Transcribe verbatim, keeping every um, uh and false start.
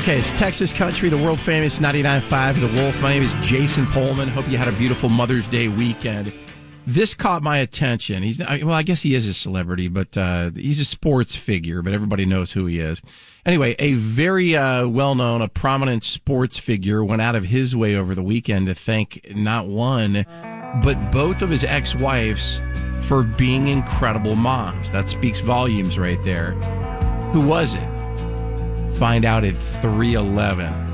Okay, it's Texas Country, the world famous ninety-nine point five The Wolf. My name is Jason Pullman. Hope you had a beautiful Mother's Day weekend. This caught my attention. He's not, well, I guess he is a celebrity, but uh, he's a sports figure, but everybody knows who he is. Anyway, a very uh, well-known, a prominent sports figure went out of his way over the weekend to thank not one, but both of his ex-wives for being incredible moms. That speaks volumes right there. Who was it? Find out at three eleven.